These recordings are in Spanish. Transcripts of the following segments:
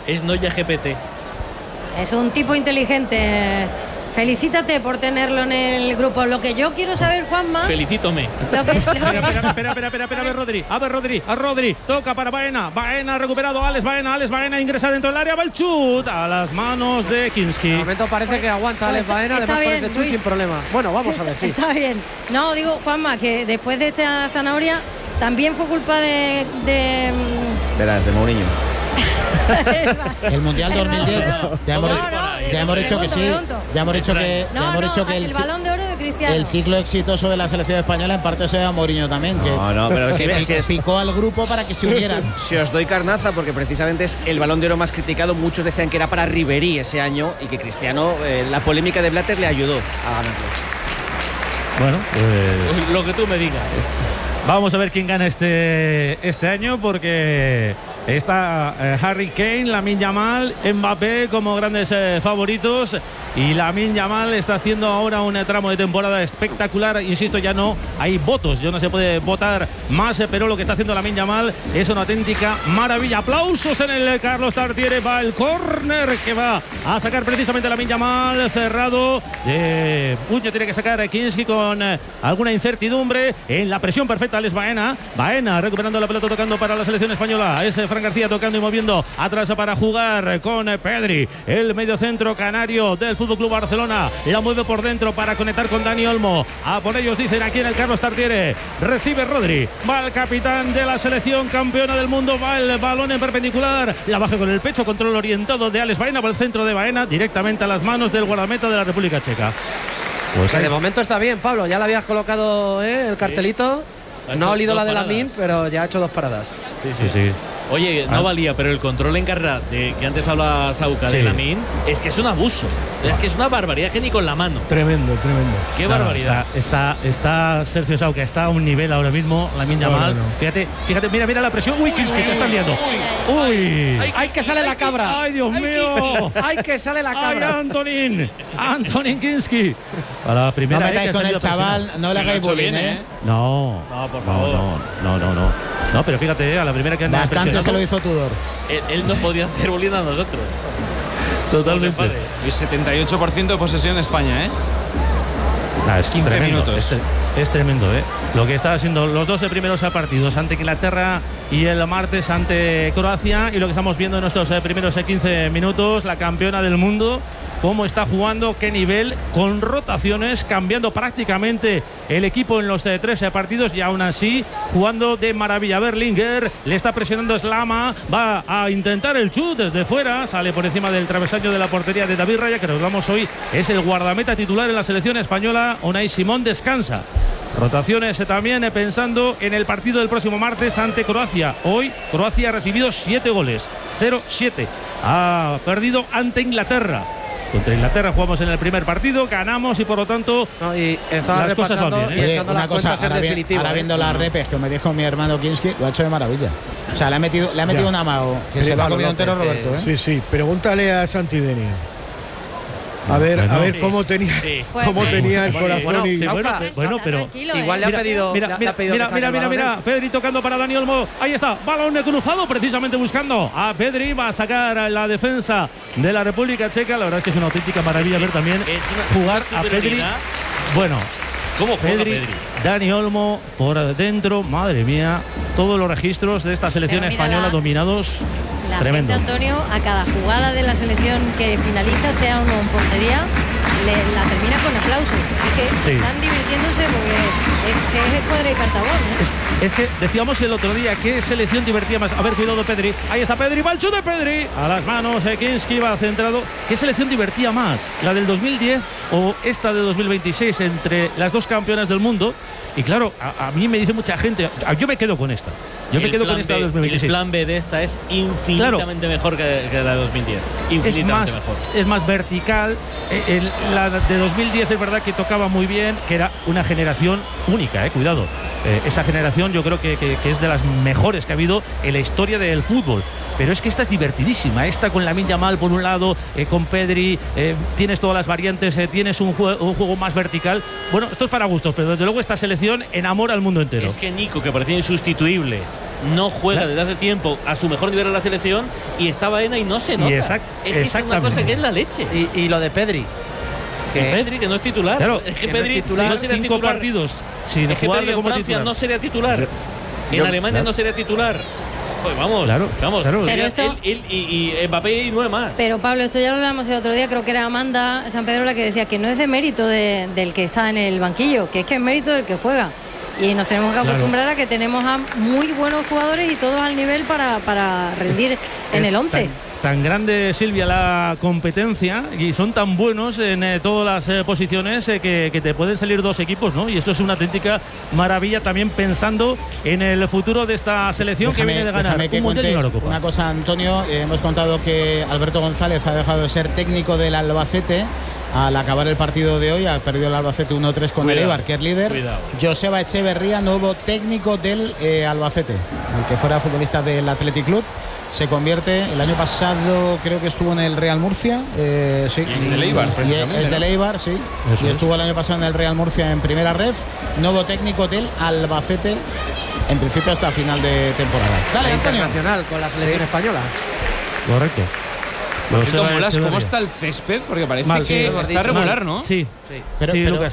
es Noya GPT. Es un tipo inteligente. Felicítate por tenerlo en el grupo. Lo que yo quiero saber, Juanma. Felicítome. Espera, a ver, Rodri. Toca para Baena. Baena recuperado. Alex Baena ingresa dentro del área. Va el chut a las manos de Kinski. De momento parece que aguanta Alex Baena. Además con este chut sin problema. Bueno, vamos a ver, sí. Está bien. No, digo, Juanma, que después de esta zanahoria también fue culpa de Mourinho. El Mundial 2010 ya hemos dicho que sí, ya hemos dicho que el Balón de Oro de Cristiano. El ciclo exitoso de la selección española en parte sea Mourinho también, pero que picó al grupo para que se unieran. Si os doy carnaza, porque precisamente es el Balón de Oro más criticado, muchos decían que era para Ribéry ese año y que Cristiano, la polémica de Blatter le ayudó a ganarlo. Bueno, pues lo que tú me digas. Vamos a ver quién gana este año, porque está Harry Kane, Lamine Yamal, Mbappé como grandes favoritos, y Lamine Yamal está haciendo ahora un tramo de temporada espectacular. Insisto, ya no hay votos, ya no se puede votar más, pero lo que está haciendo Lamine Yamal es una auténtica maravilla. Aplausos en el Carlos Tartiere. Va el córner que va a sacar precisamente Lamine Yamal, cerrado de puño, tiene que sacar Kinski con alguna incertidumbre. En la presión perfecta Alex Baena recuperando la pelota, tocando para la selección española. Es Fran García tocando y moviendo atrás para jugar con Pedri, el mediocentro canario del FC Barcelona. La mueve por dentro para conectar con Dani Olmo. A por ellos dicen aquí en el Carlos Tartiere. Recibe Rodri, va el capitán de la selección campeona del mundo, va el balón en perpendicular, la baja con el pecho, control orientado de Alex Baena, va el centro de Baena directamente a las manos del guardameta de la República Checa. Pues de momento está bien, Pablo, ya le habías colocado el cartelito. No ha olido la de Lamine, pero ya ha hecho 2 paradas. Sí. Oye, no valía, pero el control en carrera de que antes hablaba Sauca de Lamine, es que es un abuso. Es que es una barbaridad, que ni con la mano. Tremendo. Qué barbaridad. Está Sergio Sauca, está a un nivel ahora mismo Lamine Yamal. No. Fíjate, mira la presión. Uy, que te están liando. Uy. ¡Ay, que sale la cabra! ¡Ay, Dios mío! ¡Ay, que sale la cabra! ¡Ay, Antonin Kinski! Para la primera. No metáis con el chaval, no le hagáis bullying, No, por favor. No, pero fíjate, a la primera que anda. Bastante se lo hizo Tudor. Él no podía hacer bullying a nosotros. Totalmente. Y 78% de posesión en España, Es 15 tremendo, minutos. Es tremendo, Lo que está haciendo los 12 primeros partidos ante Inglaterra y el martes ante Croacia, y lo que estamos viendo en estos primeros 15 minutos, la campeona del mundo, cómo está jugando, qué nivel, con rotaciones, cambiando prácticamente el equipo en los 3 partidos, y aún así jugando de maravilla. Berlinguer le está presionando Slama, va a intentar el chut desde fuera, sale por encima del travesaño de la portería de David Raya, que recordamos hoy es el guardameta titular en la selección española. Unai Simón descansa. Rotaciones también pensando en el partido del próximo martes ante Croacia. Hoy Croacia ha recibido 7 goles, 0-7. Ha perdido ante Inglaterra. Contra Inglaterra jugamos en el primer partido, ganamos, y por lo tanto las cosas van bien. Oye, una cosa, ahora viendo las repes que me dijo mi hermano Kinski, lo ha hecho de maravilla. O sea, le ha metido un amago que se lo ha comido entero Roberto. Sí, pregúntale a Santi Denio. A ver cómo tenía el corazón. Bueno, pero igual le ha pedido. Mira, Pedri tocando para Dani Olmo. Ahí está, balón cruzado, precisamente buscando a Pedri. Va a sacar la defensa de la República Checa. La verdad es que es una auténtica maravilla ver también jugar a Pedri. Bueno, ¿cómo juega Pedri? Dani Olmo por dentro, madre mía, todos los registros de esta selección española dominados. Tremendo. Gente, Antonio, a cada jugada de la selección que finaliza, sea uno en portería, la termina con aplausos. Es que están divirtiéndose porque es escuadra y cartabón. Es que decíamos el otro día, ¿qué selección divertía más? A ver, cuidado Pedri. Ahí está Pedri, va el chute de Pedri. A las manos, Kinski va centrado. ¿Qué selección divertía más? ¿La del 2010 o esta de 2026 entre las dos campeonas del mundo? Y claro, a mí me dice mucha gente, yo me quedo con esta. Yo me quedo con esta de 2026. El plan B de esta es infinitamente mejor que la de 2010. Infinitamente mejor. Es más vertical. La de 2010 es verdad que tocaba muy bien, que era una generación única, cuidado. Esa generación yo creo que es de las mejores que ha habido en la historia del fútbol. Pero es que esta es divertidísima. Esta con Lamine Yamal por un lado, con Pedri, tienes todas las variantes, tienes un juego más vertical. Bueno, esto es para gustos, pero desde luego esta selección enamora al mundo entero. Es que Nico, que parecía insustituible no juega desde hace tiempo a su mejor nivel en la selección y está Baena y no se nota. Es que es una cosa que es la leche. Y lo de Pedri. Que no es titular. Claro, es que Pedri no sería 5 titular. partidos sin es que jugar Pedri en Francia titular. no sería titular. En Alemania no sería titular. Pues vamos. Claro. Pero esto, él y Mbappé y 9 más. Pero Pablo, esto ya lo hablamos el otro día, creo que era Amanda San Pedro la que decía que no es de mérito del que está en el banquillo, que es mérito del que juega. Y nos tenemos que acostumbrar a que tenemos a muy buenos jugadores y todos al nivel para rendir en el 11. Tan grande, Silvia, la competencia y son tan buenos en todas las posiciones que te pueden salir 2 equipos, ¿no? Y eso es una auténtica maravilla, también pensando en el futuro de esta selección que viene de ganar un Mundial y una Eurocopa. Una cosa, Antonio, hemos contado que Alberto González ha dejado de ser técnico del Albacete. Al acabar el partido de hoy ha perdido el Albacete 1-3 con el Eibar, que es líder. Joseba Echeverría, nuevo técnico del Albacete, el que fuera futbolista del Athletic Club. Se convierte, el año pasado creo que estuvo en el Real Murcia. Sí, es del Eibar, precisamente. Es del Eibar, sí. Eso y estuvo el año pasado en el Real Murcia en primera ref. Nuevo técnico del Albacete, en principio hasta final de temporada. Dale, Antonio. Internacional con la selección española. Correcto. Molas, ¿cómo está el césped? Porque parece que está regular, ¿no? Sí. Pero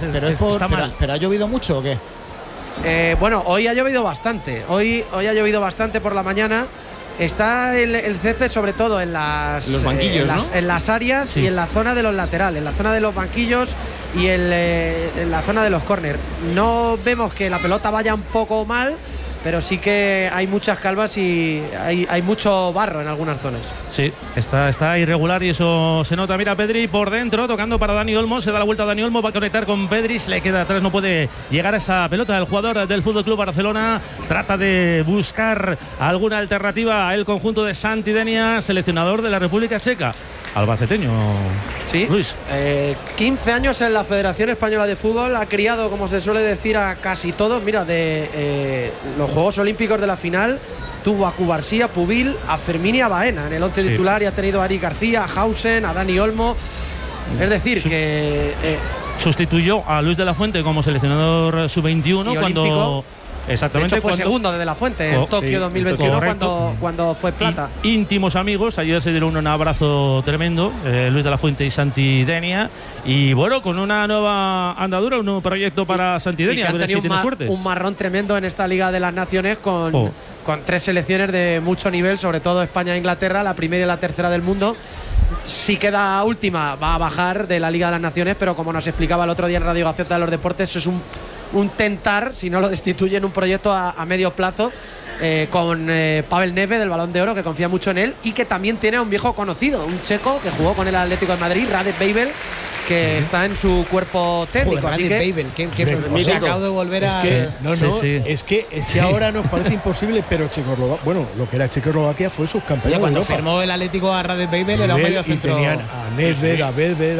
¿ha llovido mucho o qué? Bueno, hoy ha llovido bastante. Hoy ha llovido bastante por la mañana. Está el césped sobre todo en los banquillos, en las áreas y en la zona de los laterales, en la zona de los banquillos y en la zona de los córner. No vemos que la pelota vaya un poco mal, pero sí que hay muchas calvas y hay mucho barro en algunas zonas. Sí, está irregular y eso se nota. Mira, Pedri por dentro, tocando para Dani Olmo. Se da la vuelta a Dani Olmo, va a conectar con Pedri. Se le queda atrás, no puede llegar a esa pelota. El jugador del FC Barcelona trata de buscar alguna alternativa al conjunto de Santidenia, seleccionador de la República Checa. Albaceteño, sí, Luis. 15 años en la Federación Española de Fútbol. Ha criado, como se suele decir, a casi todos. Mira, de los Juegos Olímpicos de la final tuvo a Cubarsí, Pubil, a Fermín y a Baena en el 11 titular, y ha tenido a Ari García, a Hausen, a Dani Olmo. Es decir, que sustituyó a Luis de la Fuente como seleccionador sub-21 cuando... Exactamente. De hecho, fue segundo de la Fuente en Tokio 2021 cuando fue plata. Íntimos amigos, ayer se dieron un abrazo tremendo, Luis de la Fuente y Santidenia, y bueno, con una nueva andadura, un nuevo proyecto para Santidenia. Y que han tenido un marrón tremendo en esta Liga de las Naciones con 3 selecciones de mucho nivel, sobre todo España e Inglaterra, la primera y la tercera del mundo. Si queda última, va a bajar de la Liga de las Naciones, pero como nos explicaba el otro día en Radio Gaceta de los Deportes, es un tentar, si no lo destituyen, un proyecto a medio plazo con Pavel Nedved del Balón de Oro, que confía mucho en él y que también tiene a un viejo conocido, un checo que jugó con el Atlético de Madrid, Radek Bejbel, que está en su cuerpo técnico. Joder, así que acabo de volver a... Es que ahora nos parece imposible, pero Checoslovaquia, bueno, lo que era Checoslovaquia fue subcampeón. Cuando firmó el Atlético a Radek Bejbel era un medio centro. Tenían a Nedved, a Bejbel,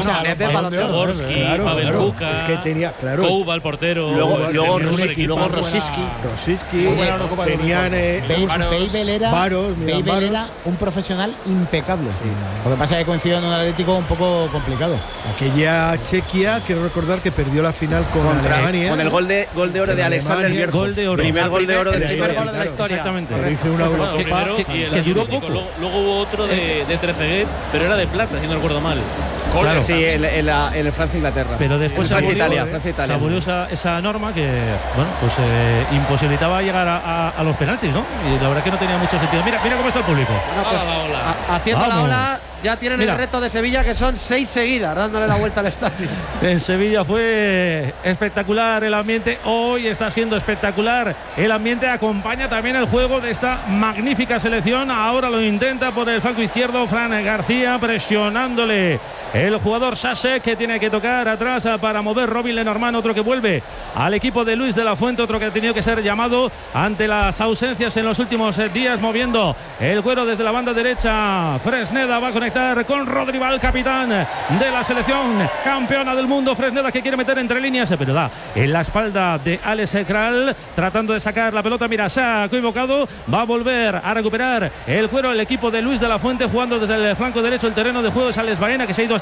Pavel Kuka, es que tenía, Kouba, el portero, luego Rosicky. Tenían Bejbel era un profesional impecable. Lo que pasa es que coincidió en un Atlético un poco complicado. Aquella Chequia, quiero recordar que perdió la final contra Alemania. Con el gol de oro de Alexander Bierhoff. Primer gol de oro de la historia. Exactamente. Hizo una Eurocopa que duró poco. Luego hubo otro de Trezeguet, pero era de plata, si no recuerdo mal. Claro. Sí, en Francia-Inglaterra. Pero después Francia-Italia. Se abolió esa norma que, bueno, pues imposibilitaba llegar a los penaltis, ¿no? Y la verdad que no tenía mucho sentido. Mira cómo está el público. Haciendo la ola, ya tienen el reto de Sevilla, que son 6 seguidas, dándole la vuelta al estadio. En Sevilla fue espectacular el ambiente. Hoy está siendo espectacular el ambiente. Acompaña también el juego de esta magnífica selección. Ahora lo intenta por el flanco izquierdo Fran García, presionándole el jugador Sase, que tiene que tocar atrás para mover Robin Lenormand, otro que vuelve al equipo de Luis de la Fuente, otro que ha tenido que ser llamado ante las ausencias en los últimos días, moviendo el cuero desde la banda derecha. Fresneda va a conectar con Rodrival, capitán de la selección campeona del mundo. Fresneda, que quiere meter entre líneas, pero da en la espalda de Alex Kral, tratando de sacar la pelota. Mira, se ha equivocado, va a volver a recuperar el cuero el equipo de Luis de la Fuente, jugando desde el flanco derecho. El terreno de juego es Alex Baena, que se ha ido hasta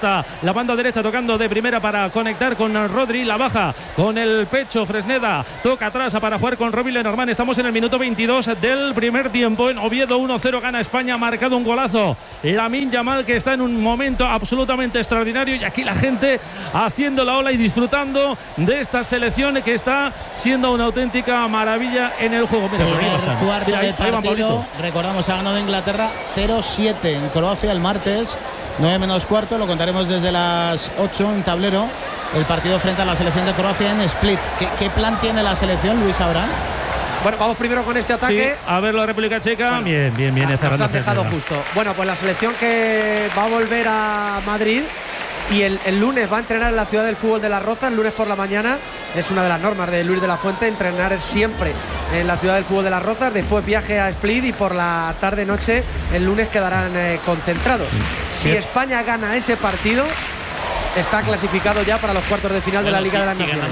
hasta la banda derecha, tocando de primera para conectar con Rodri, la baja con el pecho Fresneda, toca atrás para jugar con Robin Lenormand. Estamos en el minuto 22 del primer tiempo. En Oviedo 1-0 gana España, ha marcado un golazo Lamine Yamal, que está en un momento absolutamente extraordinario, y aquí la gente haciendo la ola y disfrutando de esta selección que está siendo una auténtica maravilla en el juego. Mira, cuarto de partido, recordamos, ha ganado Inglaterra 0-7 en Croacia el martes, 9 menos cuarto, lo contaremos desde las 8 en tablero, el partido frente a la selección de Croacia en Split. ¿Qué plan tiene la selección, Luis, ahora? Bueno, vamos primero con este ataque. Sí, a ver la República Checa. Bueno, bien. Nos han dejado justo. Bueno, pues la selección que va a volver a Madrid y el lunes va a entrenar en la ciudad del fútbol de Las Rozas, el lunes por la mañana. Es una de las normas de Luis de la Fuente, entrenar siempre en la ciudad del fútbol de Las Rozas, después viaje a Split y por la tarde-noche el lunes quedarán concentrados. Si España gana ese partido, está clasificado ya para los cuartos de final de la Liga de las Naciones.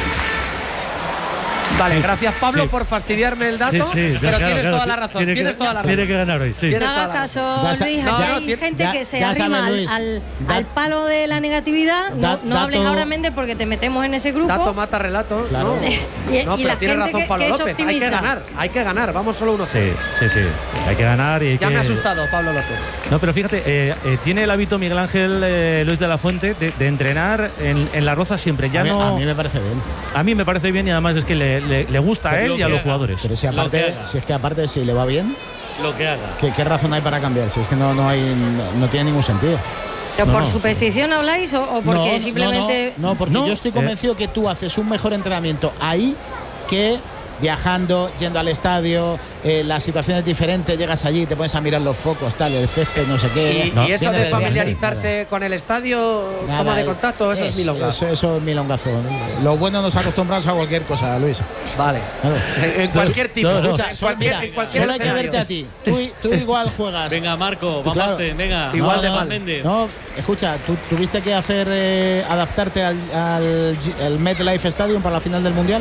Vale, gracias Pablo por fastidiarme el dato, pero tienes toda la razón. Tienes toda la razón. Tiene que ganar hoy, sí. No hagas caso, Luis, hay gente que se arrima al palo de la negatividad. No hables ahora, Méndez, porque te metemos en ese grupo. Dato mata relato. Claro. No, pero tiene razón Pablo López. Hay que ganar. Vamos solo 1-0. Sí. Hay que ganar. Ya me ha asustado Pablo López. No, pero fíjate, tiene el hábito Miguel Ángel Luis de la Fuente de entrenar en La Roza siempre. A mí me parece bien. A mí me parece bien, y además es que le gusta a él y a los jugadores. Pero si es que aparte si le va bien, lo que haga. ¿Qué razón hay para cambiar? Si es que no tiene ningún sentido. ¿Pero por superstición habláis o porque simplemente...? No, porque yo estoy convencido que tú haces un mejor entrenamiento ahí que viajando, yendo al estadio, la situación es diferente, llegas allí, te pones a mirar los focos, tal, el césped, no sé qué. Y eso de familiarizarse con el estadio, toma de contacto, eso es milongazo. Eso es milongazo. Lo bueno nos acostumbramos a cualquier cosa, Luis. Vale. Claro. En cualquier tipo. Solo hay que verte a ti. Tú igual juegas. Venga, Marco, vamos, venga. Igual de mal. No, escucha, tú tuviste que hacer adaptarte al MetLife Stadium para la final del Mundial.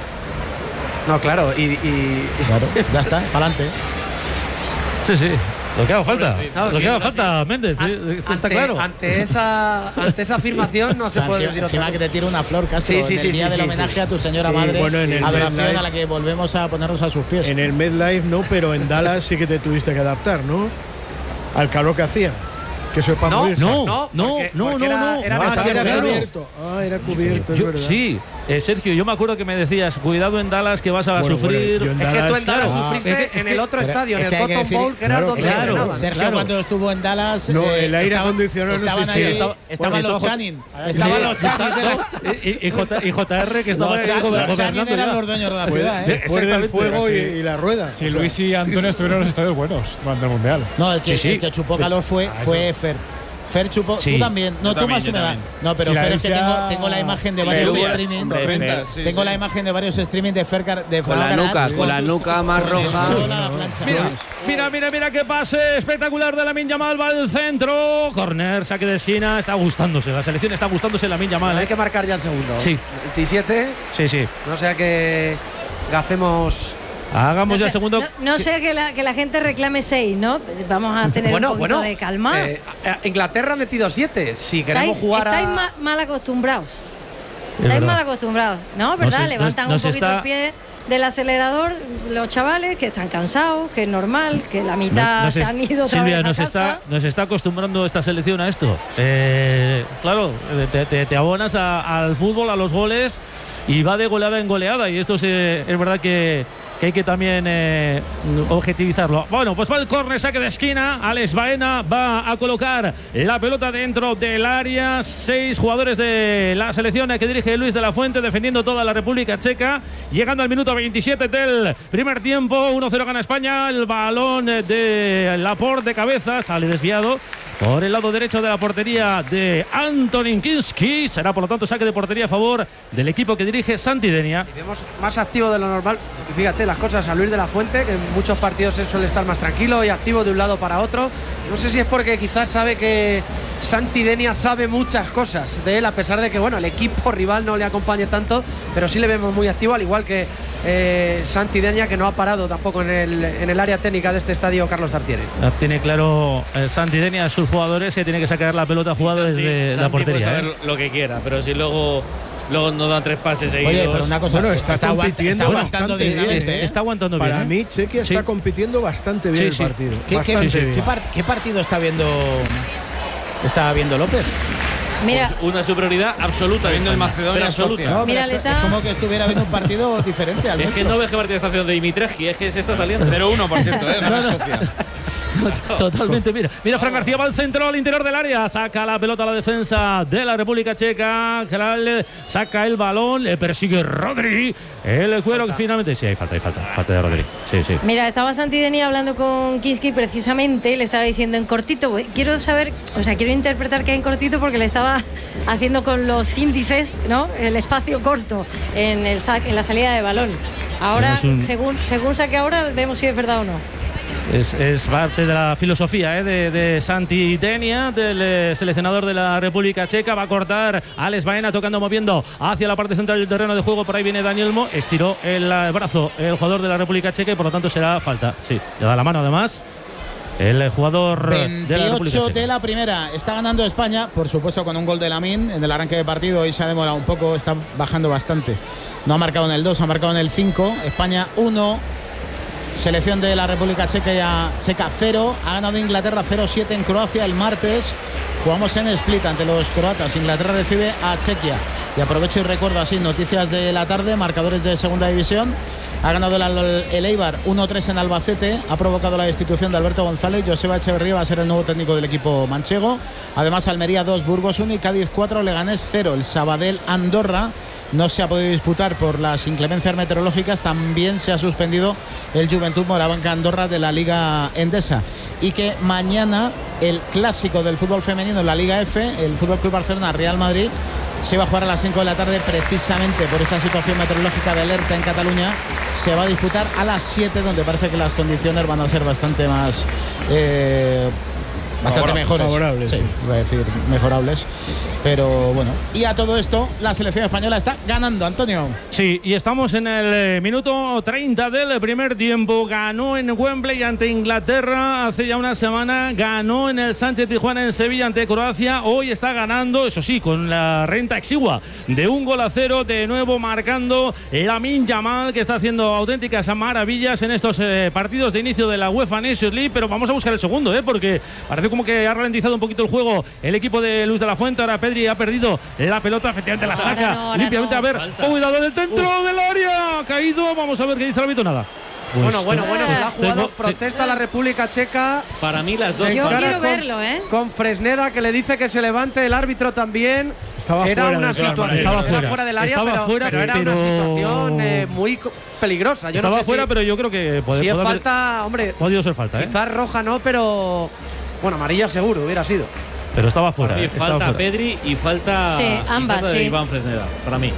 No, claro, Claro, ya está, para adelante. Sí. Lo que haga falta. Lo que haga falta, Méndez. Está claro. Ante esa afirmación no se puede decir encima que te tire una flor, Castro, en el día del homenaje a tu señora madre, adoración a la que volvemos a ponernos a sus pies. En el MetLife no, pero en Dallas sí que te tuviste que adaptar, ¿no? Al calor que hacía. Que eso es para morirse. No. Era cubierto. Era cubierto, es verdad. Sí, Sergio, yo me acuerdo que me decías, cuidado en Dallas que vas a sufrir. Es que tú en Dallas sufriste en el otro estadio, en el Cotton Bowl, que era donde entrenaban. Sergio, cuando estuvo en Dallas, el aire acondicionado estaban ahí, estaban los Channing. Estaban los Channing. Y JR, que estaba los Channing eran los dueños de la ciudad. Después del fuego y la rueda. Si Luis y Antonio estuvieron en los estadios buenos durante el Mundial. No, el que chupó calor fue Fer. Fer chupó, tú también. No, tú más humedad. No, pero Fer, es que tengo la imagen de varios streaming. Tengo la imagen de varios streaming de Fer con la nuca más roja. Mira qué pase espectacular de Lamine Yamal, va al centro. Corner, saque de esquina, está gustándose. La selección está gustándose Lamine Yamal. Hay que marcar ya el segundo. Sí. 27. Sí. No sea que gafemos. Hagamos ya el segundo. No sé que la gente reclame 6, ¿no? Vamos a tener un poquito de calma. Inglaterra ha metido 7. Si queremos jugar estáis mal acostumbrados. Estáis mal acostumbrados, ¿no? ¿Verdad? Levantan un poquito el pie del acelerador los chavales, que están cansados, que es normal, que la mitad se han ido otra vez a casa. Nos está acostumbrando esta selección a esto. Claro, te abonas al fútbol, a los goles, y va de goleada en goleada, y esto es verdad que hay que también objetivizarlo. Bueno, pues va el córner, saque de esquina. Alex Baena va a colocar la pelota dentro del área. 6 jugadores de la selección que dirige Luis de la Fuente, defendiendo toda la República Checa. Llegando al minuto 27 del primer tiempo. 1-0 gana España. El balón de Laporte de cabeza sale desviado por el lado derecho de la portería de Antonin Kinski. Será, por lo tanto, saque de portería a favor del equipo que dirige Santi Denia. Y vemos más activo de lo normal. Fíjate las cosas a Luis de la Fuente, que en muchos partidos él suele estar más tranquilo y activo de un lado para otro. No sé si es porque quizás sabe que Santi Denia sabe muchas cosas de él, a pesar de que el equipo rival no le acompañe tanto, pero sí le vemos muy activo, al igual que Santi Denia, que no ha parado tampoco en el área técnica de este estadio Carlos Tartiere. Tiene claro Santi Denia a sus jugadores que tiene que sacar la pelota jugada desde la portería. Puede saber lo que quiera, pero si luego no dan 3 pases seguidos. Oye, pero una cosa, está compitiendo bastante bien. Está aguantando bien. Para mí, Chequia está compitiendo bastante bien el partido. ¿Qué partido está viendo López? Mira, pues una superioridad absoluta. Está viendo el Macedonia absoluta. No, mira, es como que estuviera viendo un partido diferente al Es que no ves qué partido está haciendo de Dimitrescu, es que se está saliendo. 0-1, por cierto, gana Escocia. Totalmente, mira, Fran García va al centro, al interior del área, saca la pelota a la defensa de la República Checa, Kral saca el balón, le persigue Rodri, el cuero que finalmente, sí, hay falta de Rodri, sí. Mira, estaba Santi Denia hablando con Kinski precisamente, le estaba diciendo en cortito, quiero interpretar que en cortito porque le estaba haciendo con los índices, ¿no? El espacio corto en la salida de balón. Ahora, según saque ahora, vemos si es verdad o no. Es parte de la filosofía de Santi Denia, del seleccionador de la República Checa. Va a cortar Alex Baena, moviendo hacia la parte central del terreno de juego. Por ahí viene Dani Olmo, estiró el brazo el jugador de la República Checa y por lo tanto será falta. Sí, le da la mano además el jugador 28 de la primera. Está ganando España, por supuesto con un gol de Lamine en el arranque de partido. Hoy se ha demorado un poco, está bajando bastante. No ha marcado en el 2, ha marcado en el 5. España 1. Selección de la República Checa 0. Ha ganado Inglaterra 0-7 en Croacia el martes. Jugamos en Split ante los croatas. Inglaterra recibe a Chequia. Y aprovecho y recuerdo así noticias de la tarde, marcadores de segunda división. Ha ganado el Eibar 1-3 en Albacete. Ha provocado la destitución de Alberto González. Joseba Echeverría va a ser el nuevo técnico del equipo manchego. Además, Almería 2, Burgos 1 y Cádiz 4, Leganés 0. El Sabadell Andorra no se ha podido disputar por las inclemencias meteorológicas. También se ha suspendido el Juventud Morabanca Andorra de la Liga Endesa. Y que mañana el clásico del fútbol femenino en la Liga F, el Fútbol Club Barcelona Real Madrid, se va a jugar a las 5 de la tarde precisamente por esa situación meteorológica de alerta en Cataluña. Se va a disputar a las 7, donde parece que las condiciones van a ser bastante más mejores. Favorables. Sí, iba a decir mejorables. Pero bueno. Y a todo esto, la selección española está ganando, Antonio. Sí, y estamos en el minuto 30 del primer tiempo. Ganó en Wembley ante Inglaterra hace ya una semana. Ganó en el Sánchez Pizjuán en Sevilla ante Croacia. Hoy está ganando, eso sí, con la renta exigua de 1-0. De nuevo marcando Lamine Yamal, que está haciendo auténticas maravillas en estos partidos de inicio de la UEFA Nations League. Pero vamos a buscar el segundo, porque parece como que ha ralentizado un poquito el juego el equipo de Luis de la Fuente. Ahora Pedri ha perdido la pelota, efectivamente la saca limpiamente. A ver, cuidado en el centro del área, ha caído. Vamos a ver qué dice el árbitro. Nada. Pues bueno, se la ha jugado. Protesta la República Checa. Para mí las dos. Yo quiero verlo, con Fresneda, que le dice que se levante. El árbitro también. Estaba fuera del área, pero era una situación muy peligrosa. Yo estaba fuera, pero yo creo que podía falta, hombre. Podido ser falta, Quizás roja no, pero bueno, amarilla seguro hubiera sido. Pero estaba fuera. Falta Pedri y falta, ambas, de Iván Fresneda, para mí.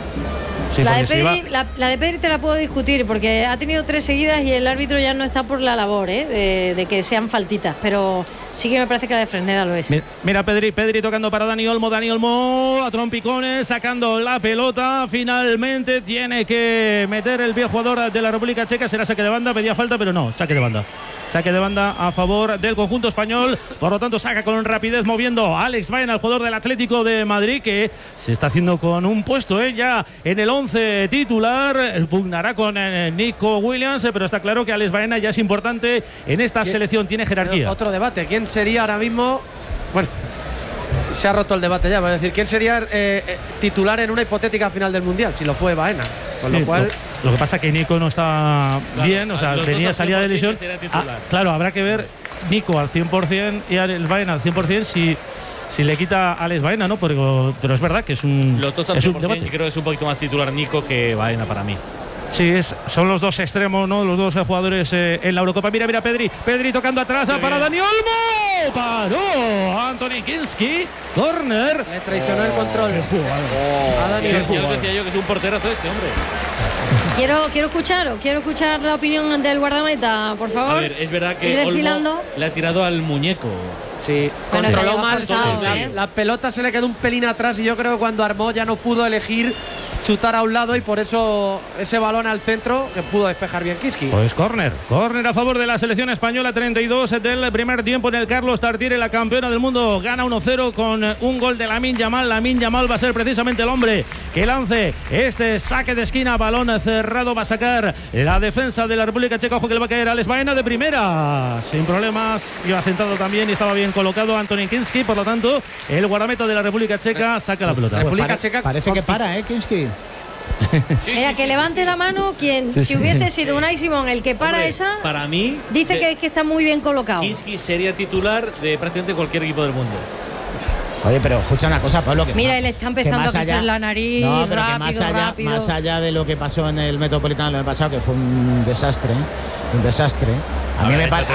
Sí, la de Pedri te la puedo discutir porque ha tenido 3 seguidas y el árbitro ya no está por la labor de que sean faltitas, pero sí que me parece que la de Fresneda lo es. Mira Pedri tocando para Dani Olmo a trompicones, sacando la pelota. Finalmente tiene que meter el pie jugador de la República Checa. Será saque de banda, pedía falta, pero no, saque de banda. Saque de banda a favor del conjunto español. Por lo tanto, saca con rapidez moviendo a Alex Baena, el jugador del Atlético de Madrid, que se está haciendo con un puesto ya en el 11 titular. Pugnará con Nico Williams, pero está claro que Alex Baena ya es importante en esta selección, tiene jerarquía. Otro debate, ¿quién sería ahora mismo? Bueno, se ha roto el debate ya, es decir, ¿quién sería titular en una hipotética final del Mundial? Si lo fue Baena. Con lo cual… Lo que pasa es que Nico no está bien, o sea, salida de lesión. Claro, habrá que ver Nico al 100% y Alex Baena al 100% si le quita a Alex Baena, ¿no? Pero es verdad que es un… Los dos al 100%, yo creo que es un poquito más titular Nico que Baena para mí. Sí, son los dos extremos, ¿no? Los dos jugadores en la Eurocopa. Mira Pedri tocando atrás para Dani Olmo. Paró Anthony Kinski. Corner. Le traicionó el control. Yo decía yo que es un porterazo este, hombre. Quiero escuchar la opinión del guardameta, por favor. A ver, es verdad que Olmo le ha tirado al muñeco. Sí, controló mal. La pelota se le quedó un pelín atrás y yo creo que cuando armó ya no pudo elegir chutar a un lado y por eso ese balón al centro que pudo despejar bien Kinski. Pues córner a favor de la selección española, 32 del primer tiempo en el Carlos Tartiere. La campeona del mundo gana 1-0 con un gol de Lamine Yamal. Lamine Yamal va a ser precisamente el hombre que lance este saque de esquina, balón cerrado, va a sacar la defensa de la República Checa. Ojo que le va a caer a Alex Baena de primera, sin problemas, iba centrado también y estaba bien colocado Antonín Kinski. Por lo tanto, el guardameta de la República Checa saca la pelota. República Checa parece que para, Kinski. Mira, que levante la mano quien, si hubiese sido Unai Simón el que para esa, para mí dice que está muy bien colocado. Kinski sería titular de prácticamente cualquier equipo del mundo. Oye, pero escucha una cosa, Pablo. Mira, él está empezando a crecer la nariz. No, pero rápido, que más allá de lo que pasó en el Metropolitano el año pasado, que fue un desastre. Un desastre. A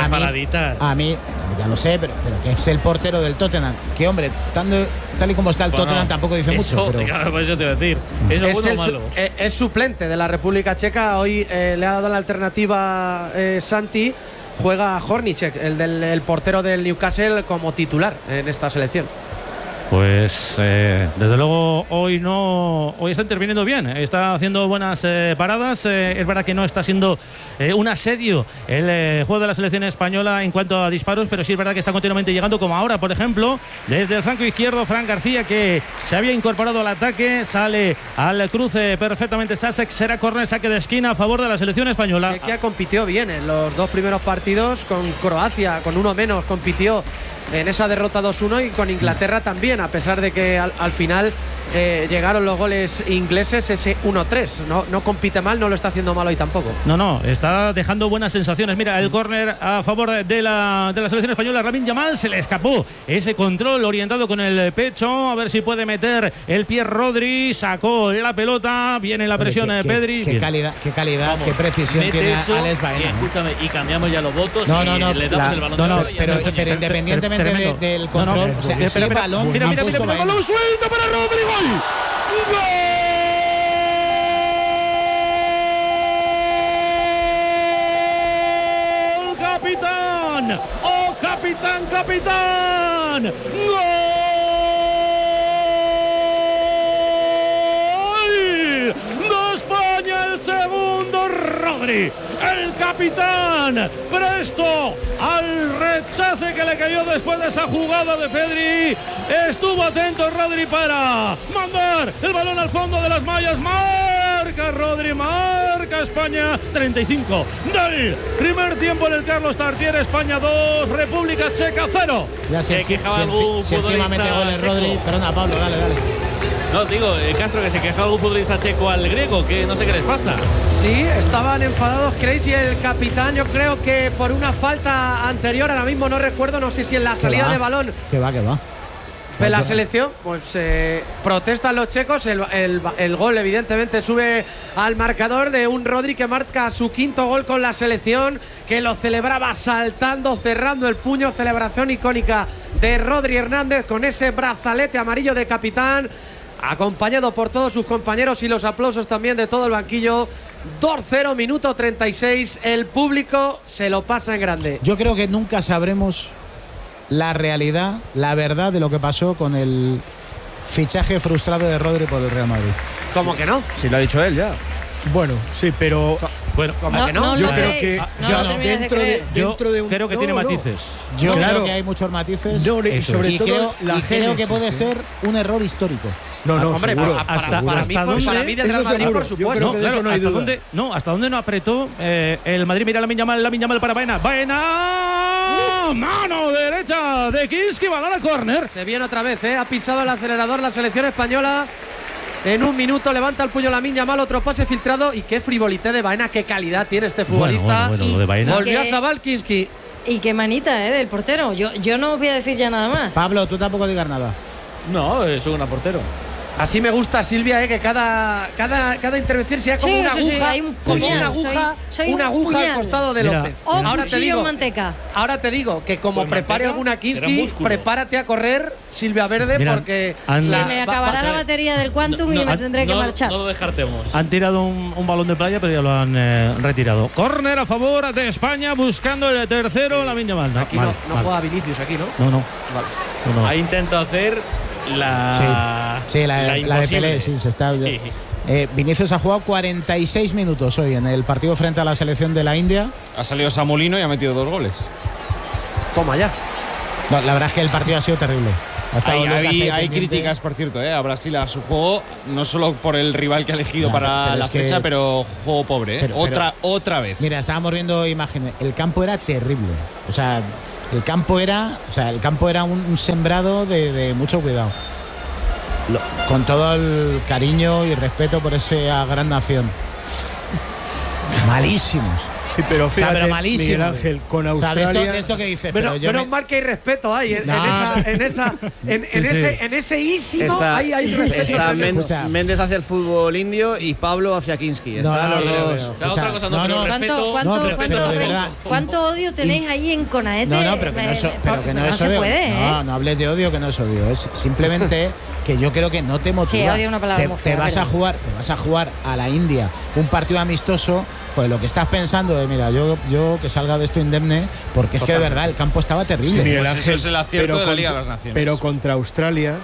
mí, ya lo sé, pero que es el portero del Tottenham. Que, hombre, tal y como está el Tottenham tampoco dice mucho. Pero... Claro, por eso te voy a decir. Eso es bueno o malo. Es suplente de la República Checa. Hoy le ha dado la alternativa Santi. Juega Hornicek, el portero del Newcastle, como titular en esta selección. Pues desde luego hoy está interviniendo bien, está haciendo buenas paradas. Es verdad que no está siendo un asedio el juego de la selección española en cuanto a disparos, pero sí es verdad que está continuamente llegando, como ahora, por ejemplo, desde el flanco izquierdo, Fran García, que se había incorporado al ataque, sale al cruce perfectamente Sussex, será córner, saque de esquina a favor de la selección española. Chequia compitió bien en los dos primeros partidos, con Croacia, con uno menos, compitió en esa derrota 2-1 y con Inglaterra también, a pesar de que al final llegaron los goles ingleses, ese 1-3. No compite mal, no lo está haciendo mal hoy tampoco. No, está dejando buenas sensaciones. Mira, el córner a favor de la selección española. Lamine Yamal, se le escapó ese control orientado con el pecho, a ver si puede meter el pie Rodri, sacó la pelota, viene la presión de Pedri. Qué calidad, qué precisión tiene Alex Baena. Escúchame, y cambiamos ya los votos no, le damos el balón. Pero independientemente del control, o sea, el balón, mira, balón suelto para Rodri, gol. ¡Gol! ¡Capitán! ¡Oh, capitán! ¡Gol! ¡De España el segundo, Rodri! El capitán, presto al rechace que le cayó después de esa jugada de Pedri. Estuvo atento Rodri para mandar el balón al fondo de las mallas. Marca Rodri, marca España. 35 del primer tiempo en el Carlos Tartiere. España 2, República Checa 0. Se quejaba algún si encima mete goles Rodri. Perdona, Pablo, dale. No, digo, Castro, que se quejaba algún futbolista checo al griego, que no sé qué les pasa. Sí, estaban enfadados Kreis y el capitán, yo creo que por una falta anterior, ahora mismo no recuerdo, no sé si en la salida de balón. Que va. De la selección, pues protestan los checos, el gol evidentemente sube al marcador de un Rodri que marca su quinto gol con la selección, que lo celebraba saltando, cerrando el puño, celebración icónica de Rodri Hernández con ese brazalete amarillo de capitán, acompañado por todos sus compañeros y los aplausos también de todo el banquillo. 2-0, minuto 36, el público se lo pasa en grande. Yo creo que nunca sabremos la realidad, la verdad de lo que pasó con el fichaje frustrado de Rodri por el Real Madrid. ¿Cómo que no? Si lo ha dicho él ya. Bueno, sí, pero bueno, ¿cómo que no? Yo creo que dentro de un creo que tiene matices. Yo creo que hay muchos matices. Y sobre todo creo que puede ser un error histórico. No, hombre, hasta mí del Real Madrid, por supuesto. ¿Hasta dónde no apretó el Madrid? Mira, Lamine Yamal para Baena. Mano derecha de Kinski, balón a córner. Se viene otra vez, ha pisado el acelerador la selección española. En un minuto levanta el puño Lamine Yamal, otro pase filtrado. Y qué frivolité de Baena, qué calidad tiene este futbolista. Bueno, de Baena. Volvió a Sabal Kinski. Y qué manita, del portero. Yo no os voy a decir ya nada más. Pablo, tú tampoco digas nada. No, es un portero. Así me gusta, Silvia, que cada intervención sea como una aguja, una aguja al costado de López. Ahora te digo que como prepare alguna Kinski, prepárate a correr, Silvia Verde, porque se me acabará la batería del Quantum y me tendré que marchar. No lo descartemos. Han tirado un balón de playa, pero ya lo han retirado. Córner a favor de España, buscando el tercero, Lamine Yamal. Aquí no juega Vinicius, aquí, ¿no? No. Ha intentado hacer la de Pelé, sí, se está. Sí. Vinicius ha jugado 46 minutos hoy en el partido frente a la selección de la India. Ha salido Samolino y ha metido 2 goles. Toma ya. No, la verdad es que el partido ha sido terrible. Hay críticas, por cierto, a Brasil, a su juego, no solo por el rival que ha elegido para la fecha, pero juego pobre. Otra vez. Mira, estábamos viendo imágenes. El campo era terrible. O sea, el campo era un sembrado de mucho cuidado. Con todo el cariño y respeto por esa gran nación. Malísimos. Sí, pero fíjate, pero malísimo. Miguel Ángel, con Australia. O sea, de esto que dices. Menos mal que hay respeto ahí. En ese ísimo hay respeto. Méndez hacia el fútbol indio y Pablo hacia Kinski. ¿Cuánto odio tenéis ahí en Conaete? No, pero que no es odio. No hables de odio, que no es odio. Es simplemente que yo creo que no te motiva. Sí, odio una palabra muy fea, te vas a jugar a la India un partido amistoso. Joder, lo que estás pensando de, mira, yo que salga de esto indemne, porque es que de verdad el campo estaba terrible. Sí, Miguel Ángel, eso es el acierto de la Liga de las Naciones. Pero contra Australia,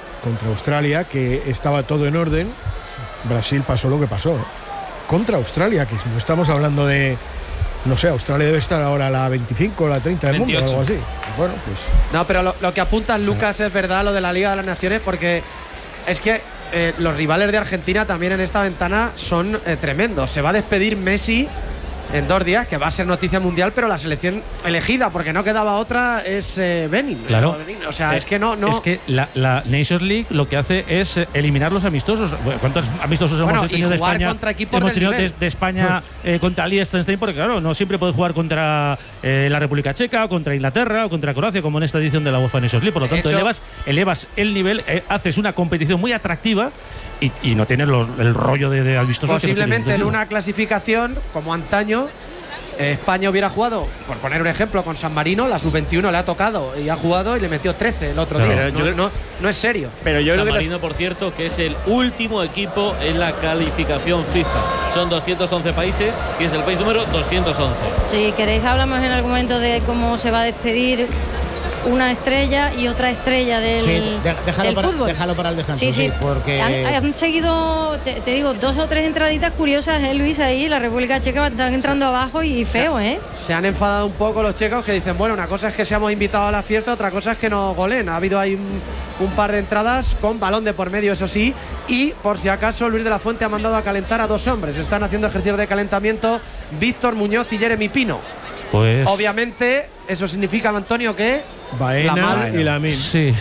que estaba todo en orden, Brasil pasó lo que pasó. Contra Australia, que no estamos hablando de, no sé, Australia debe estar ahora a la 25 o la 30 del 28. Mundo o algo así. Bueno, pues. No, pero lo que apunta Lucas es verdad, lo de la Liga de las Naciones, porque es que los rivales de Argentina también en esta ventana son tremendos. Se va a despedir Messi en 2 días, que va a ser noticia mundial, pero la selección elegida, porque no quedaba otra, es Benin. Claro. O sea, es que no. Es que la Nations League lo que hace es eliminar los amistosos. ¿Cuántos amistosos hemos tenido de España? Contra equipos hemos tenido de España contra Liechtenstein, porque claro, no siempre puedes jugar contra la República Checa, o contra Inglaterra, o contra Croacia, como en esta edición de la UEFA Nations League. Por lo tanto, elevas el nivel, haces una competición muy atractiva y no tienes el rollo de amistosos. Posiblemente en una clasificación como antaño, España hubiera jugado, por poner un ejemplo, con San Marino, la sub-21 le ha tocado y ha jugado y le metió 13 el otro día. No es serio. Pero yo San Marino, por cierto, que es el último equipo en la calificación FIFA. Son 211 países y es el país número 211. Si queréis hablamos en algún momento de cómo se va a despedir una estrella y otra estrella del fútbol. Déjalo para el descanso, sí, porque han seguido, te digo, 2 o 3 entraditas curiosas, Luis, ahí, la República Checa están entrando abajo y feo, Se han enfadado un poco los checos, que dicen, bueno, una cosa es que seamos invitados a la fiesta, otra cosa es que nos golen. Ha habido ahí un par de entradas con balón de por medio, eso sí, y por si acaso Luis de la Fuente ha mandado a calentar a 2 hombres. Están haciendo ejercicios de calentamiento Víctor Muñoz y Jeremy Pino. Pues obviamente eso significa, Antonio, que Baena y Lamine. Sí.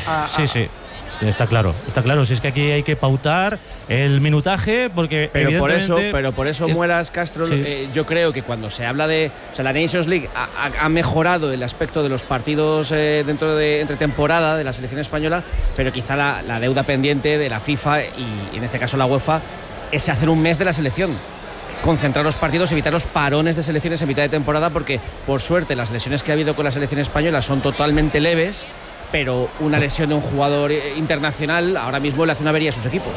Está claro. Si es que aquí hay que pautar el minutaje, porque pero por eso Muelas Castro, yo creo que cuando se habla de, o sea, la Nations League ha mejorado el aspecto de los partidos entre temporada de la selección española, pero quizá la deuda pendiente de la FIFA y en este caso la UEFA es hacer un mes de la selección. Concentrar los partidos, evitar los parones de selecciones en mitad de temporada, porque por suerte las lesiones que ha habido con la selección española son totalmente leves, pero una lesión de un jugador internacional ahora mismo le hace una avería a sus equipos.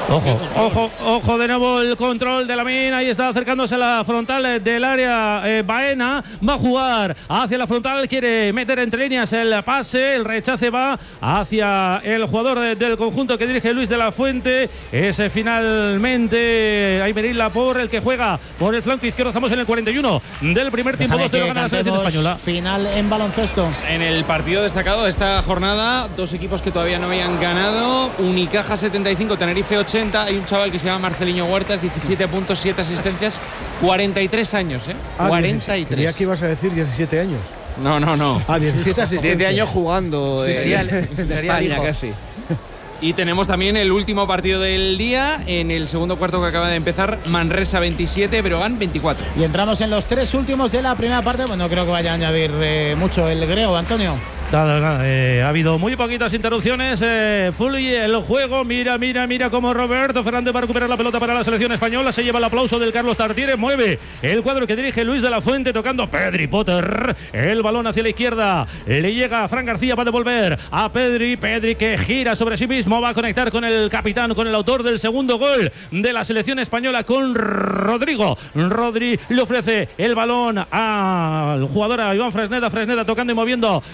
Ojo de nuevo el control de Lamine, ahí está acercándose a la frontal del área. Baena va a jugar hacia la frontal, quiere meter entre líneas el pase, el rechace va hacia el jugador del conjunto que dirige Luis de la Fuente. Es finalmente Aymeril Laporte el que juega por el flanco izquierdo. Estamos en el 41 del primer tiempo. 2-0 gana la selección española. Final en baloncesto. En el partido destacado de esta jornada, 2 equipos que todavía no habían ganado. Unicaja 75, Tenerife 80. Hay un chaval que se llama Marceliño Huertas, 17 puntos, 7 asistencias, 43 años, 43. Creía que ibas a decir 17 años. No. 17 asistencias. 7 años jugando. España casi. Y tenemos también el último partido del día, en el segundo cuarto que acaba de empezar, Manresa 27, Breogán 24. Y entramos en los 3 últimos de la primera parte. Bueno, creo que vaya a añadir mucho el griego, Antonio. Nada, ha habido muy poquitas interrupciones. Fluye el juego. Mira cómo Roberto Fernández va a recuperar la pelota para la selección española. Se lleva el aplauso del Carlos Tartiere. Mueve el cuadro que dirige Luis de la Fuente, tocando Pedri Potter. El balón hacia la izquierda. Le llega a Fran García para devolver a Pedri. Pedri que gira sobre sí mismo. Va a conectar con el capitán, con el autor del segundo gol de la selección española, con Rodrigo. Rodri le ofrece el balón al jugador, a Iván Fresneda. Fresneda tocando y moviendo el cuerpo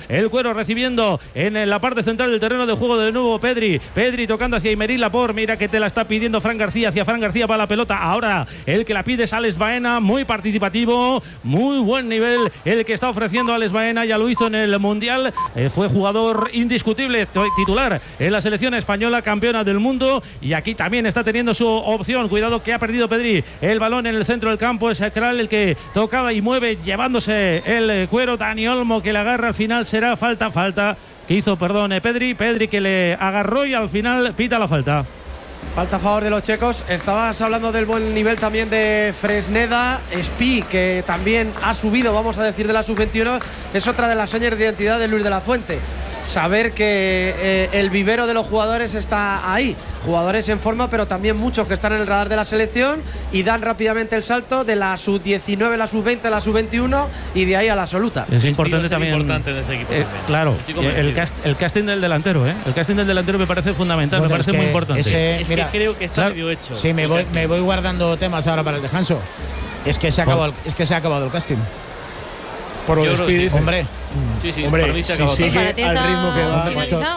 Cuero recibiendo en la parte central del terreno de juego de nuevo Pedri tocando hacia Aymeric Laporte, mira que te la está pidiendo Fran García, hacia Fran García para la pelota, ahora el que la pide es Alex Baena, muy participativo, muy buen nivel el que está ofreciendo Alex Baena, ya lo hizo en el Mundial, fue jugador indiscutible, titular en la selección española, campeona del mundo, y aquí también está teniendo su opción. Cuidado que ha perdido Pedri el balón en el centro del campo, es Kral el que tocaba y mueve llevándose el Cuero. Dani Olmo que le agarra, al final será falta que hizo, Pedri que le agarró y al final pita la falta. Falta a favor de los checos. Estabas hablando del buen nivel también de Fresneda. Spi, que también ha subido, vamos a decir, de la sub-21, es otra de las señas de identidad de Luis de la Fuente. Saber que el vivero de los jugadores está ahí, jugadores en forma, pero también muchos que están en el radar de la selección y dan rápidamente el salto de la sub-19 a la sub-20 a la sub-21 y de ahí a la absoluta. Es importante también. Importante en ese equipo claro, el casting del delantero, el casting del delantero me parece fundamental, me parece muy importante. Es que creo que está medio hecho. Sí, me voy guardando temas ahora para el descanso. Es que se ha acabado el casting. Por lo de hombre. Sí, hombre, para mí se acabó. sigue al ritmo que va.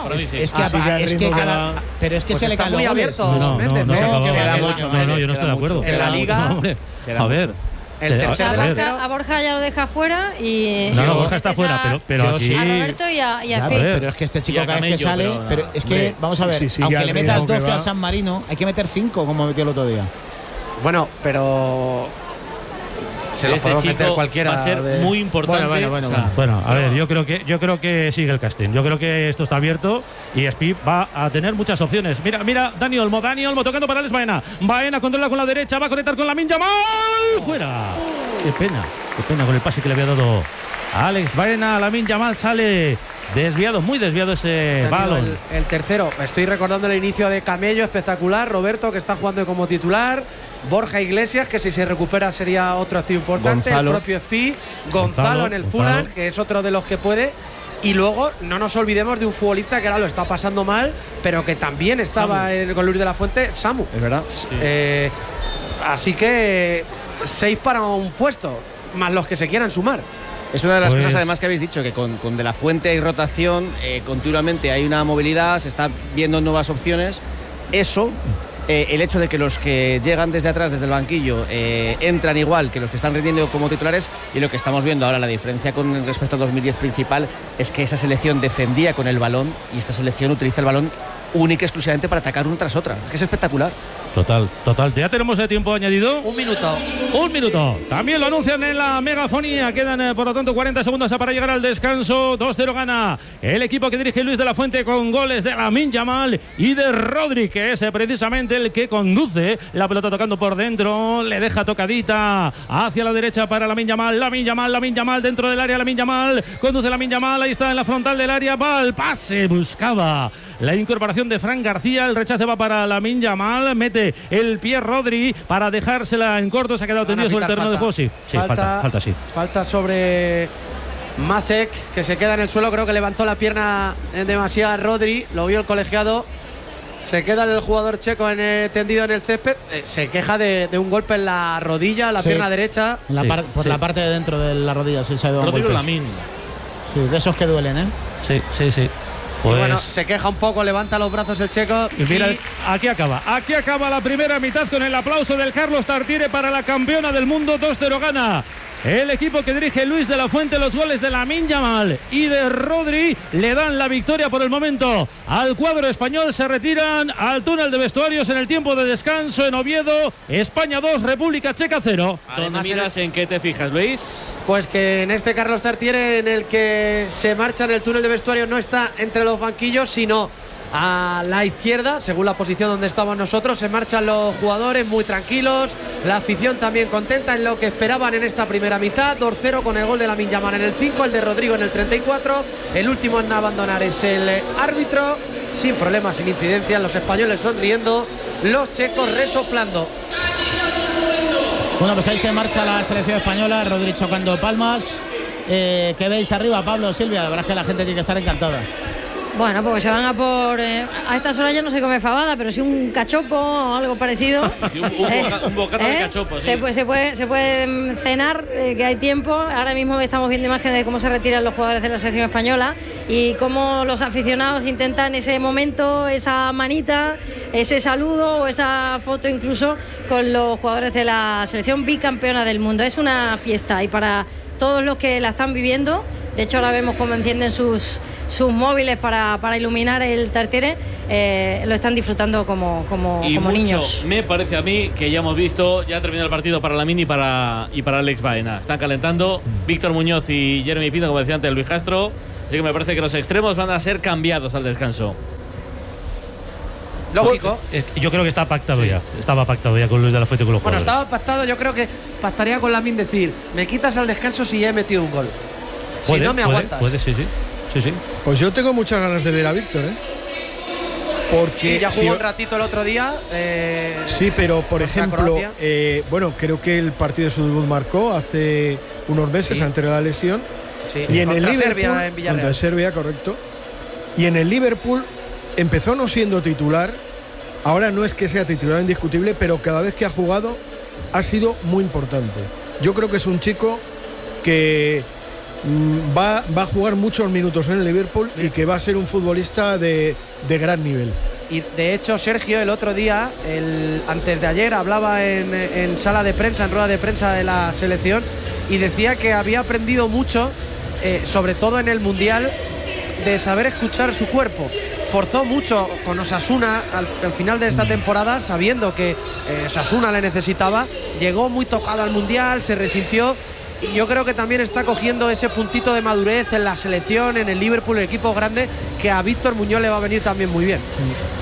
Pero es que pues se le caen los goles. No, yo no estoy de acuerdo. En la Liga, a ver. A Borja ya lo deja fuera y. No, Borja está fuera, pero aquí. A Roberto y a Spi. Pero es que este chico cada vez que sale. Pero es que, vamos a ver, aunque le metas 12 a San Marino, hay que meter 5 como metió el otro día. Bueno, pero. Se lo podemos meter cualquiera. Va a ser muy importante. Bueno, a ver, yo creo que sigue el casting. Yo creo que esto está abierto y Spi va a tener muchas opciones. Mira, Dani Olmo tocando para Alex Baena. Baena controla con la derecha, va a conectar con Lamine Yamal. ¡Fuera! Qué pena con el pase que le había dado a Alex Baena. Lamine Yamal sale desviado, muy desviado ese balón. El tercero, estoy recordando el inicio de Camello, espectacular. Roberto, que está jugando como titular. Borja Iglesias, que si se recupera sería otro activo importante. Gonzalo. El propio Spi. Gonzalo en el Fulham, que es otro de los que puede. Y luego no nos olvidemos de un futbolista que ahora lo está pasando mal, pero que también estaba con Luis de la Fuente, Samu. Es verdad. Sí. Así que 6 para un puesto, más los que se quieran sumar. Es una de las cosas además que habéis dicho, que con De la Fuente hay rotación, continuamente hay una movilidad, se están viendo nuevas opciones. Eso, el hecho de que los que llegan desde atrás, desde el banquillo, entran igual que los que están rindiendo como titulares, y lo que estamos viendo ahora, la diferencia con respecto a 2010 principal, es que esa selección defendía con el balón y esta selección utiliza el balón única y exclusivamente para atacar una tras otra. Es que es espectacular. Total. ¿Ya tenemos el tiempo añadido? Un minuto. También lo anuncian en la megafonía. Quedan, por lo tanto, 40 segundos para llegar al descanso. 2-0 gana el equipo que dirige Luis de la Fuente, con goles de Lamine Yamal y de Rodri, que es precisamente el que conduce la pelota tocando por dentro. Le deja tocadita hacia la derecha para Lamine Yamal. Lamine Yamal dentro del área. Lamine Yamal conduce. Lamine Yamal, ahí está en la frontal del área. Va al pase, buscaba la incorporación de Fran García. El rechace va para Lamine Yamal. Mete el pie Rodri para dejársela en corto. Se ha quedado tendido sobre el terreno de juego. Sí, falta, sí. Falta sobre Macek, que se queda en el suelo. Creo que levantó la pierna demasiado a Rodri. Lo vio el colegiado. Se queda el jugador checo tendido en el césped. Se queja de un golpe en la rodilla, la pierna derecha. Por la parte de dentro de la rodilla se ha ido un golpe. Sí, de esos que duelen, ¿eh? Sí. Pues bueno, se queja un poco, levanta los brazos el checo. Y mira, aquí acaba la primera mitad con el aplauso del Carlos Tartiere para la campeona del mundo. 2-0 gana el equipo que dirige Luis de la Fuente. Los goles de Lamine Yamal y de Rodri le dan la victoria por el momento al cuadro español. Se retiran al túnel de vestuarios en el tiempo de descanso en Oviedo. España 2, República Checa 0. ¿Dónde miras? ¿En qué te fijas, Luis? Pues que en este Carlos Tartiere, en el que se marcha en el túnel de vestuarios, no está entre los banquillos, sino a la izquierda, según la posición donde estamos nosotros. Se marchan los jugadores muy tranquilos, la afición también contenta, en lo que esperaban en esta primera mitad. 2-0 con el gol de Lamine Yamal en el 5, el de Rodrigo en el 34. El último en abandonar es el árbitro, sin problemas, sin incidencias. Los españoles sonriendo, los checos resoplando. Bueno, pues ahí se marcha la selección española. Rodri chocando palmas. ¿Qué veis arriba, Pablo, Silvia? La verdad es que la gente tiene que estar encantada. Bueno, porque se van a por... a estas horas ya no se come fabada, pero sí un cachopo o algo parecido. Un bocata de cachopo, sí. Se puede cenar, que hay tiempo. Ahora mismo estamos viendo imágenes de cómo se retiran los jugadores de la selección española y cómo los aficionados intentan ese momento, esa manita, ese saludo o esa foto incluso con los jugadores de la selección bicampeona del mundo. Es una fiesta y para todos los que la están viviendo, de hecho ahora vemos cómo encienden sus móviles para iluminar el Tartiere, lo están disfrutando como niños. Me parece a mí que ya hemos visto, ya ha terminado el partido para Lamine y para Alex Baena. Están calentando Víctor Muñoz y Jeremy Pino, como decía antes Luis Castro. Así que me parece que los extremos van a ser cambiados al descanso. Lógico. Yo creo que está pactado ya. Estaba pactado ya con Luis de la Fuente con los jugadores. Estaba pactado. Yo creo que pactaría con Lamine decir: me quitas al descanso si ya he metido un gol. Si no me aguantas. Sí. Pues yo tengo muchas ganas de ver a Víctor, porque ya jugó un ratito el otro día. Sí, pero por ejemplo, creo que el partido de su debut marcó hace unos meses antes de la lesión. Sí. Y en el Liverpool, contra Serbia, correcto. Y en el Liverpool empezó no siendo titular. Ahora no es que sea titular indiscutible, pero cada vez que ha jugado ha sido muy importante. Yo creo que es un chico que va a jugar muchos minutos en el Liverpool y que va a ser un futbolista de gran nivel. Y de hecho, Sergio, el otro día, antes de ayer, hablaba en sala de prensa, en rueda de prensa de la selección, y decía que había aprendido mucho, sobre todo en el Mundial, de saber escuchar su cuerpo. Forzó mucho con Osasuna al final de esta temporada, sabiendo que Osasuna le necesitaba. Llegó muy tocado al Mundial, se resintió. Y yo creo que también está cogiendo ese puntito de madurez en la selección, en el Liverpool, el equipo grande, que a Víctor Muñoz le va a venir también muy bien.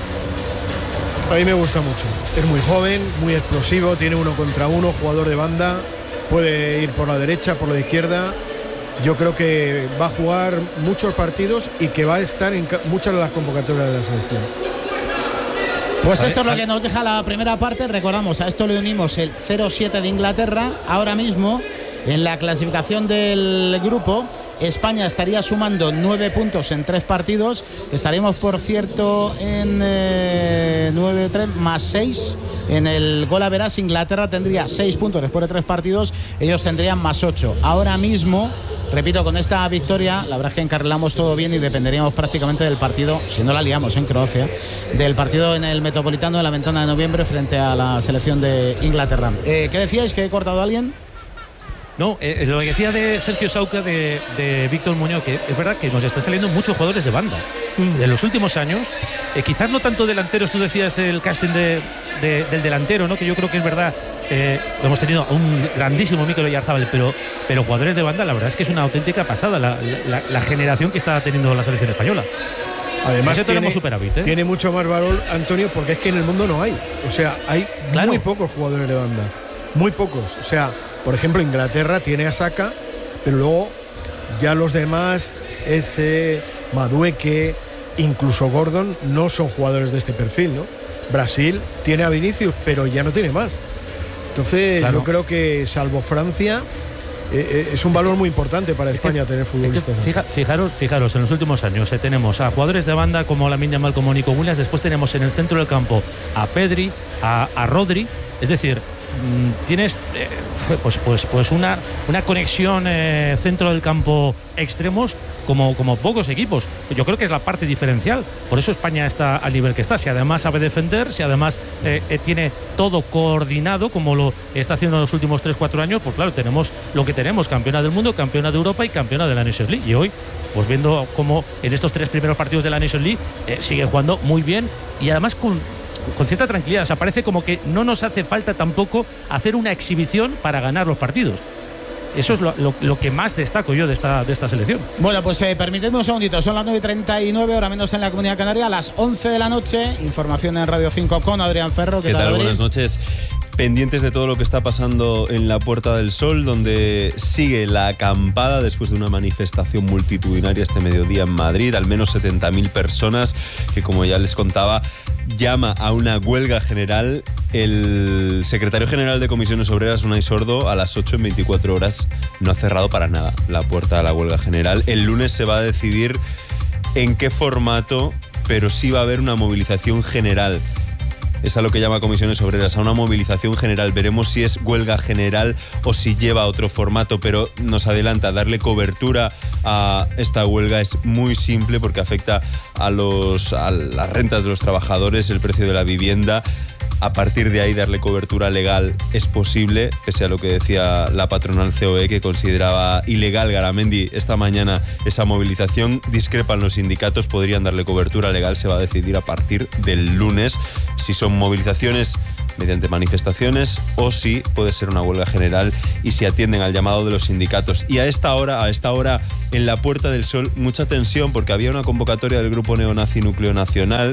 A mí me gusta mucho. Es muy joven, muy explosivo, tiene 1 contra 1, jugador de banda, puede ir por la derecha, por la izquierda. Yo creo que va a jugar muchos partidos y que va a estar en muchas de las convocatorias de la selección. Pues esto es lo que nos deja la primera parte. Recordamos, a esto le unimos el 0-7 de Inglaterra. Ahora mismo, en la clasificación del grupo, España estaría sumando 9 puntos en 3 partidos. Estaríamos, por cierto, en 9-3 más 6 en el gol a verás. Inglaterra tendría 6 puntos después de 3 partidos. Ellos tendrían más 8. Ahora mismo, repito, con esta victoria, la verdad es que encarrilamos todo bien y dependeríamos prácticamente del partido, si no la liamos en Croacia, del partido en el Metropolitano de la ventana de noviembre frente a la selección de Inglaterra. ¿Qué decíais? ¿Que he cortado a alguien? No, lo que decía de Sergio Sauca, de Víctor Muñoz, que es verdad que nos están saliendo muchos jugadores de banda. En los últimos años, quizás no tanto delanteros, tú decías el casting del delantero, ¿no? Que yo creo que es verdad, hemos tenido un grandísimo Mikel Oyarzabal, pero jugadores de banda, la verdad es que es una auténtica pasada la generación que está teniendo la selección española. Además tiene mucho más valor, Antonio, porque es que en el mundo no hay. O sea, hay muy pocos jugadores de banda. Muy pocos. O sea, por ejemplo, Inglaterra tiene a Saka, pero luego ya los demás, Madueke, incluso Gordon, no son jugadores de este perfil, ¿no? Brasil tiene a Vinicius, pero ya no tiene más. Entonces, yo creo que, salvo Francia, es un valor muy importante para España tener futbolistas. Fijaros, en los últimos años tenemos a jugadores de banda como Lamine Yamal, como Nico Williams, después tenemos en el centro del campo a Pedri, a Rodri, es decir, tienes pues una conexión centro del campo extremos como pocos equipos. Yo creo que es la parte diferencial. Por eso España está al nivel que está. Si además sabe defender, si además tiene todo coordinado, como lo está haciendo en los últimos 3-4 años, pues claro, tenemos lo que tenemos: campeona del mundo, campeona de Europa y campeona de la Nations League. Y hoy, pues viendo cómo en estos 3 primeros partidos de la Nations League sigue jugando muy bien y además con cierta tranquilidad. O sea, parece como que no nos hace falta tampoco hacer una exhibición para ganar los partidos. Eso es lo que más destaco yo de esta selección. Bueno, pues permitidme un segundito. Son las 9:39, hora menos en la Comunidad Canaria. A las 11 de la noche, información en Radio 5 con Adrián Ferro. ¿Qué tal? Buenas noches. Pendientes de todo lo que está pasando en la Puerta del Sol, donde sigue la acampada después de una manifestación multitudinaria este mediodía en Madrid. Al menos 70.000 personas que, como ya les contaba, llama a una huelga general. El secretario general de Comisiones Obreras, Unai Sordo, a las 8 en 24 horas no ha cerrado para nada la puerta a la huelga general. El lunes se va a decidir en qué formato, pero sí va a haber una movilización general. Es a lo que llama Comisiones Obreras, a una movilización general. Veremos si es huelga general o si lleva otro formato, pero nos adelanta. Darle cobertura a esta huelga es muy simple porque afecta a las rentas de los trabajadores, el precio de la vivienda. A partir de ahí, darle cobertura legal es posible, pese a lo que decía la patronal COE, que consideraba ilegal, Garamendi, esta mañana esa movilización. Discrepan los sindicatos, podrían darle cobertura legal. Se va a decidir a partir del lunes si son movilizaciones mediante manifestaciones o si puede ser una huelga general y si atienden al llamado de los sindicatos. Y a esta hora, en la Puerta del Sol, mucha tensión porque había una convocatoria del grupo neonazi Núcleo Nacional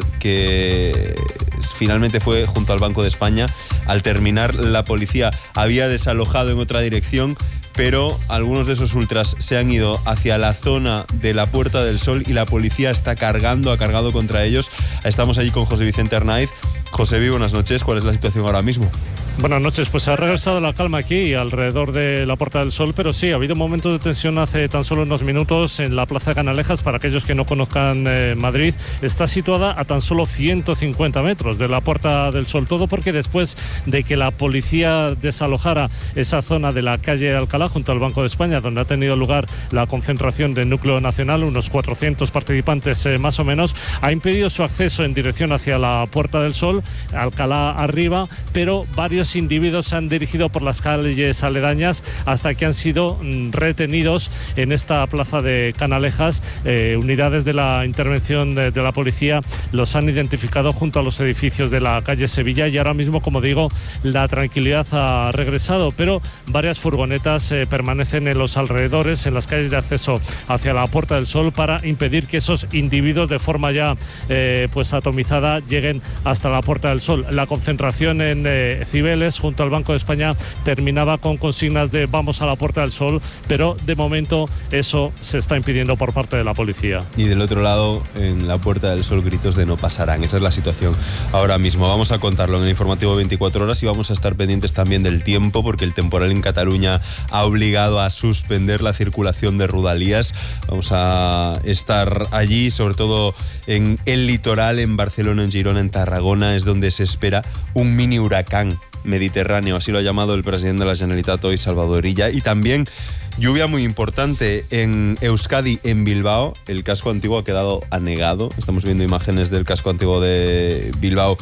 que finalmente fue junto al Banco de España. Al terminar, la policía había desalojado en otra dirección, pero algunos de esos ultras se han ido hacia la zona de la Puerta del Sol y la policía ha cargado contra ellos. Estamos allí con José Vicente Arnaiz. José, buenas noches. ¿Cuál es la situación ahora mismo? Buenas noches, pues ha regresado la calma aquí alrededor de la Puerta del Sol, pero sí, ha habido momentos de tensión hace tan solo unos minutos en la Plaza de Canalejas. Para aquellos que no conozcan Madrid, está situada a tan solo 150 metros de la Puerta del Sol, todo porque después de que la policía desalojara esa zona de la calle de Alcalá junto al Banco de España, donde ha tenido lugar la concentración del Núcleo Nacional, unos 400 participantes más o menos, ha impedido su acceso en dirección hacia la Puerta del Sol, Alcalá arriba, pero varios individuos se han dirigido por las calles aledañas hasta que han sido retenidos en esta plaza de Canalejas. Unidades de la intervención de la policía los han identificado junto a los edificios de la calle Sevilla y ahora mismo, como digo, la tranquilidad ha regresado, pero varias furgonetas permanecen en los alrededores, en las calles de acceso hacia la Puerta del Sol, para impedir que esos individuos de forma ya pues atomizada lleguen hasta la Puerta del Sol. La concentración en Cibeles junto al Banco de España terminaba con consignas de vamos a la Puerta del Sol, pero de momento eso se está impidiendo por parte de la policía. Y del otro lado, en la Puerta del Sol, gritos de no pasarán. Esa es la situación ahora mismo. Vamos a contarlo en el informativo 24 horas y vamos a estar pendientes también del tiempo, porque el temporal en Cataluña ha obligado a suspender la circulación de Rodalies. Vamos a estar allí, sobre todo en el litoral, en Barcelona, en Girona, en Tarragona, es donde se espera un mini huracán mediterráneo, así lo ha llamado el presidente de la Generalitat hoy, Salvador Illa. Y también lluvia muy importante en Euskadi, en Bilbao. El casco antiguo ha quedado anegado. Estamos viendo imágenes del casco antiguo de Bilbao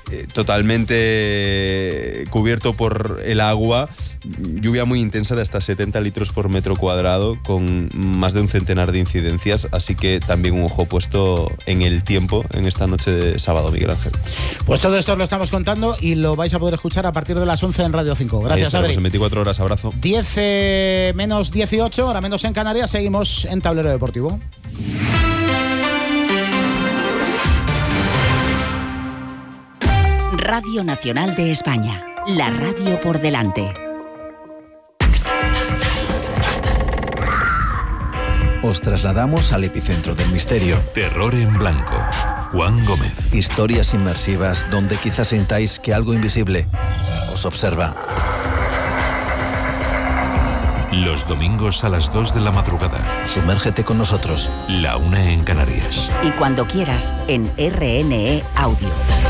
totalmente cubierto por el agua. Lluvia muy intensa de hasta 70 litros por metro cuadrado, con más de un centenar de incidencias, así que también un ojo puesto en el tiempo en esta noche de sábado, Miguel Ángel. Pues todo esto lo estamos contando y lo vais a poder escuchar a partir de las 11 en Radio 5. Gracias, Adri. En 24 horas, abrazo. 10 menos 18, ahora menos en Canarias, seguimos en Tablero Deportivo. Radio Nacional de España, la radio por delante. Os trasladamos al epicentro del misterio. Terror en blanco. Juan Gómez. Historias inmersivas donde quizás sintáis que algo invisible os observa. Los domingos a las 2 de la madrugada. Sumérgete con nosotros. La 1 en Canarias. Y cuando quieras, en RNE Audio.